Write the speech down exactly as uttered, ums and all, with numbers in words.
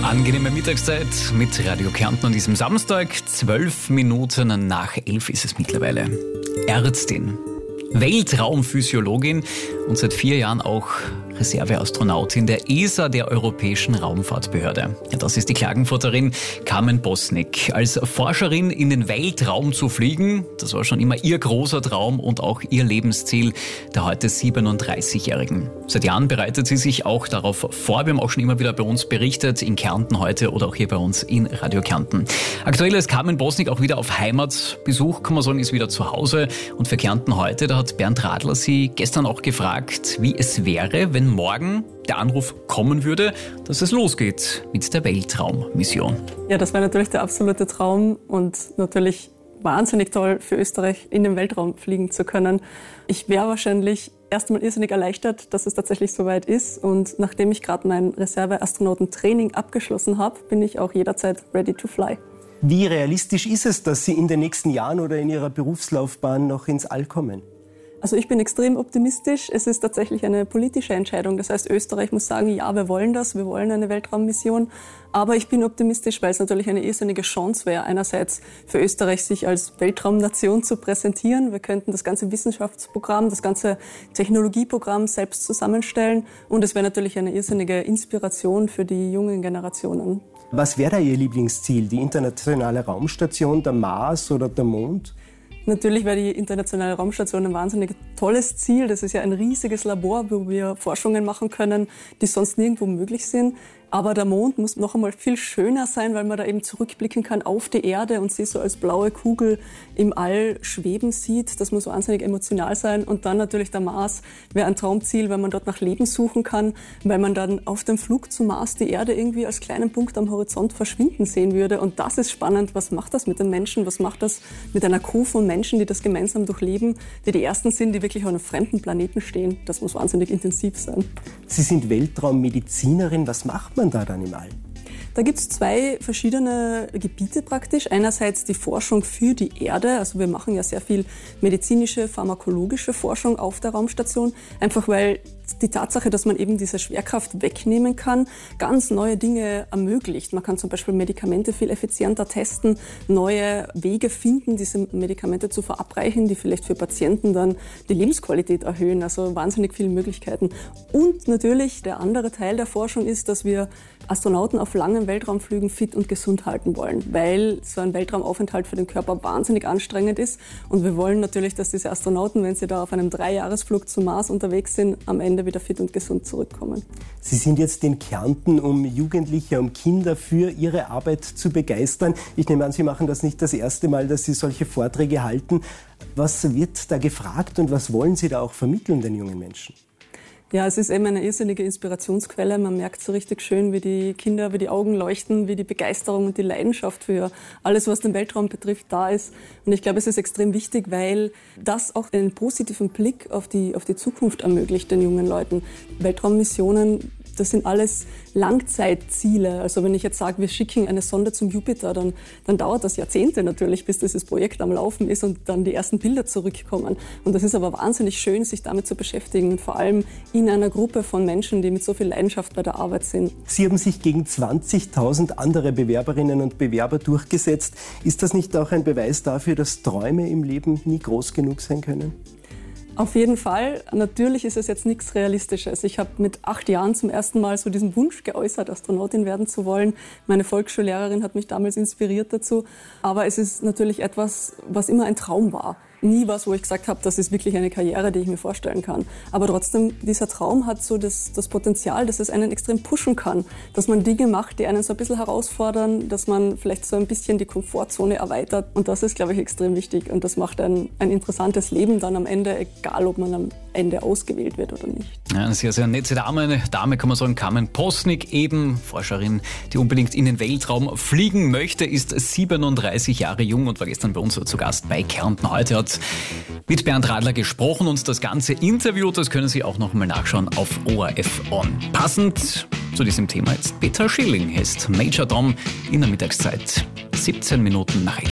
Angenehme Mittagszeit mit Radio Kärnten an diesem Samstag. Zwölf Minuten nach elf ist es mittlerweile. Ärztin, Weltraumphysiologin und seit vier Jahren auch Reserveastronautin der E S A, der Europäischen Raumfahrtbehörde. Ja, das ist die Klagenfurterin Carmen Bosnik. Als Forscherin in den Weltraum zu fliegen, das war schon immer ihr großer Traum und auch ihr Lebensziel der heute siebenunddreißigjährigen. Seit Jahren bereitet sie sich auch darauf vor. Wir haben auch schon immer wieder bei uns berichtet, in Kärnten heute oder auch hier bei uns in Radio Kärnten. Aktuell ist Carmen Bosnik auch wieder auf Heimatbesuch, kann man sagen, ist wieder zu Hause. Und für Kärnten heute, da hat Bernd Radler sie gestern auch gefragt, wie es wäre, wenn morgen der Anruf kommen würde, dass es losgeht mit der Weltraummission. Ja, das wäre natürlich der absolute Traum und natürlich wahnsinnig toll für Österreich, in den Weltraum fliegen zu können. Ich wäre wahrscheinlich erstmal irrsinnig erleichtert, dass es tatsächlich soweit ist. Und nachdem ich gerade mein Reserveastronautentraining abgeschlossen habe, bin ich auch jederzeit ready to fly. Wie realistisch ist es, dass Sie in den nächsten Jahren oder in Ihrer Berufslaufbahn noch ins All kommen? Also ich bin extrem optimistisch. Es ist tatsächlich eine politische Entscheidung. Das heißt, Österreich muss sagen, ja, wir wollen das, wir wollen eine Weltraummission. Aber ich bin optimistisch, weil es natürlich eine irrsinnige Chance wäre, einerseits für Österreich sich als Weltraumnation zu präsentieren. Wir könnten das ganze Wissenschaftsprogramm, das ganze Technologieprogramm selbst zusammenstellen. Und es wäre natürlich eine irrsinnige Inspiration für die jungen Generationen. Was wäre da Ihr Lieblingsziel? Die internationale Raumstation, der Mars oder der Mond? Natürlich wäre die internationale Raumstation ein wahnsinnig tolles Ziel. Das ist ja ein riesiges Labor, wo wir Forschungen machen können, die sonst nirgendwo möglich sind. Aber der Mond muss noch einmal viel schöner sein, weil man da eben zurückblicken kann auf die Erde und sie so als blaue Kugel im All schweben sieht. Das muss wahnsinnig emotional sein. Und dann natürlich der Mars wäre ein Traumziel, weil man dort nach Leben suchen kann, weil man dann auf dem Flug zum Mars die Erde irgendwie als kleinen Punkt am Horizont verschwinden sehen würde. Und das ist spannend. Was macht das mit den Menschen? Was macht das mit einer Crew von Menschen, die das gemeinsam durchleben, die die ersten sind, die wirklich auf einem fremden Planeten stehen? Das muss wahnsinnig intensiv sein. Sie sind Weltraummedizinerin. Was macht man da dann im All? Da gibt es zwei verschiedene Gebiete praktisch. Einerseits die Forschung für die Erde. Also wir machen ja sehr viel medizinische, pharmakologische Forschung auf der Raumstation. Einfach weil die Tatsache, dass man eben diese Schwerkraft wegnehmen kann, ganz neue Dinge ermöglicht. Man kann zum Beispiel Medikamente viel effizienter testen, neue Wege finden, diese Medikamente zu verabreichen, die vielleicht für Patienten dann die Lebensqualität erhöhen. Also wahnsinnig viele Möglichkeiten. Und natürlich der andere Teil der Forschung ist, dass wir Astronauten auf langen Weltraumflügen fit und gesund halten wollen, weil so ein Weltraumaufenthalt für den Körper wahnsinnig anstrengend ist. Und wir wollen natürlich, dass diese Astronauten, wenn sie da auf einem Dreijahresflug zum Mars unterwegs sind, am Ende wieder fit und gesund zurückkommen. Sie sind jetzt in Kärnten, um Jugendliche, um Kinder für Ihre Arbeit zu begeistern. Ich nehme an, Sie machen das nicht das erste Mal, dass Sie solche Vorträge halten. Was wird da gefragt und was wollen Sie da auch vermitteln den jungen Menschen? Ja, es ist eben eine irrsinnige Inspirationsquelle. Man merkt so richtig schön, wie die Kinder, wie die Augen leuchten, wie die Begeisterung und die Leidenschaft für alles, was den Weltraum betrifft, da ist. Und ich glaube, es ist extrem wichtig, weil das auch einen positiven Blick auf die, auf die Zukunft ermöglicht den jungen Leuten. Weltraummissionen, das sind alles Langzeitziele. Also wenn ich jetzt sage, wir schicken eine Sonde zum Jupiter, dann, dann dauert das Jahrzehnte natürlich, bis dieses Projekt am Laufen ist und dann die ersten Bilder zurückkommen. Und das ist aber wahnsinnig schön, sich damit zu beschäftigen. Und vor allem in einer Gruppe von Menschen, die mit so viel Leidenschaft bei der Arbeit sind. Sie haben sich gegen zwanzigtausend andere Bewerberinnen und Bewerber durchgesetzt. Ist das nicht auch ein Beweis dafür, dass Träume im Leben nie groß genug sein können? Auf jeden Fall. Natürlich ist es jetzt nichts Realistisches. Ich habe mit acht Jahren zum ersten Mal so diesen Wunsch geäußert, Astronautin werden zu wollen. Meine Volksschullehrerin hat mich damals inspiriert dazu. Aber es ist natürlich etwas, was immer ein Traum war. Nie was, wo ich gesagt habe, das ist wirklich eine Karriere, die ich mir vorstellen kann. Aber trotzdem, dieser Traum hat so das, das Potenzial, dass es einen extrem pushen kann. Dass man Dinge macht, die einen so ein bisschen herausfordern, dass man vielleicht so ein bisschen die Komfortzone erweitert. Und das ist, glaube ich, extrem wichtig. Und das macht ein, ein interessantes Leben dann am Ende, egal ob man am Ende ausgewählt wird oder nicht. Ja, eine sehr, sehr nette Dame, eine Dame kann man sagen, Carmen Bosnik, eben Forscherin, die unbedingt in den Weltraum fliegen möchte, ist siebenunddreißig Jahre jung und war gestern bei uns zu Gast bei Kärnten. Heute hat mit Bernd Radler gesprochen und das ganze Interview, das können Sie auch noch mal nachschauen auf O R F On. Passend zu diesem Thema jetzt Peter Schilling heißt Major Tom in der Mittagszeit, siebzehn Minuten nach elf.